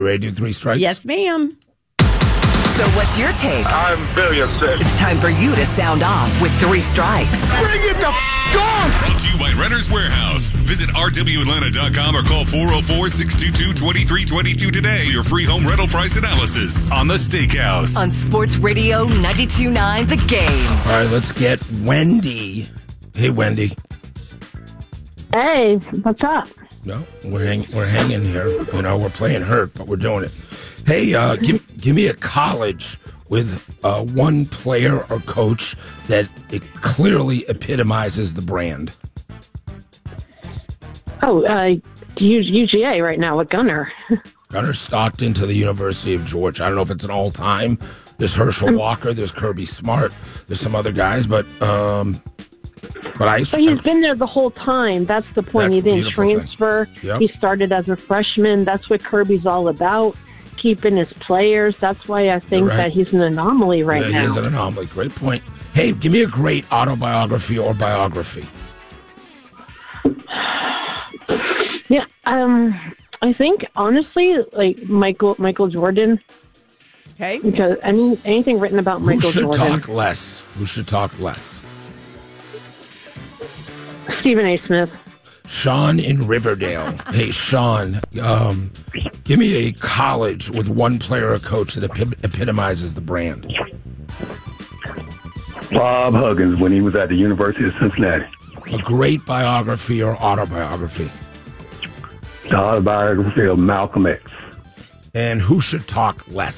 Ready to do three strikes? Yes, ma'am. So what's your take? I'm very upset. It's time for you to sound off with three strikes. Bring it the on! Brought to you by Renter's Warehouse. Visit rwatlanta.com or call 404-622-2322 today for your free home rental price analysis on The Steakhouse. On Sports Radio 92.9 The Game. All right, let's get Wendy. Hey, Wendy. Hey, what's up? No, we're hanging here. You know, we're playing hurt, but we're doing it. Hey, give me a college with one player or coach that it clearly epitomizes the brand. Oh, UGA right now with Gunner. Gunner Stockton to the University of Georgia. I don't know if it's an all-time. There's Herschel Walker. There's Kirby Smart. There's some other guys, but he's been there the whole time. That's the point. He didn't transfer. Yep. He started as a freshman. That's what Kirby's all about, keeping his players. That's why I think that he's an anomaly right now. He is an anomaly. Great point. Hey, give me a great autobiography or biography. Yeah, I think honestly, like Michael Jordan. Okay. Because anything written about Michael Jordan. Who should talk less? Stephen A. Smith. Sean in Riverdale. Hey, Sean, give me a college with one player or coach that epitomizes the brand. Bob Huggins when he was at the University of Cincinnati. A great biography or autobiography. The autobiography of Malcolm X. And who should talk less?